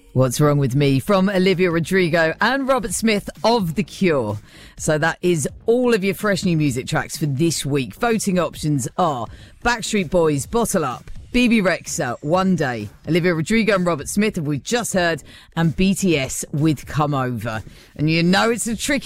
What's Wrong With Me from Olivia Rodrigo and Robert Smith of The Cure. So that is all of your fresh new music tracks for this week. Voting options are Backstreet Boys, Bottle Up, BB Rexha, One Day, Olivia Rodrigo and Robert Smith, have we just heard, and BTS with Come Over. And you know it's a tricky